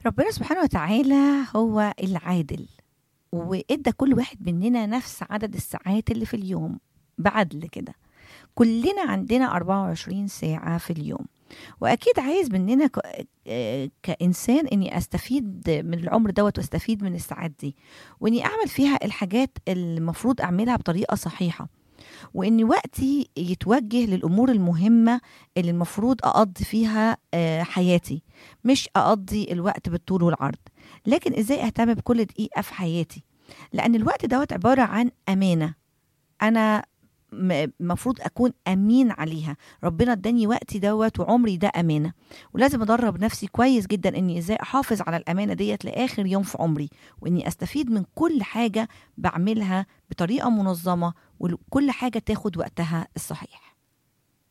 ربنا سبحانه وتعالى هو العادل، وادى كل واحد مننا نفس عدد الساعات اللي في اليوم بعدل كده. كلنا عندنا 24 ساعة في اليوم، وأكيد عايز مننا كإنسان إني أستفيد من العمر دوت وأستفيد من الساعات دي، وإني أعمل فيها الحاجات اللي المفروض أعملها بطريقة صحيحة، وإن وقتي يتوجه للأمور المهمة اللي المفروض أقضي فيها حياتي، مش أقضي الوقت بالطول والعرض. لكن إزاي أهتم بكل دقيقة في حياتي؟ لأن الوقت دوت عبارة عن أمانة، أنا مفروض أكون أمين عليها. ربنا اداني وقتي دوت وعمري ده أمانة، ولازم أدرب نفسي كويس جدا إني إزاي أحافظ على الأمانة ديت لآخر يوم في عمري، وإني أستفيد من كل حاجة بعملها بطريقة منظمة، وكل حاجة تاخد وقتها الصحيح.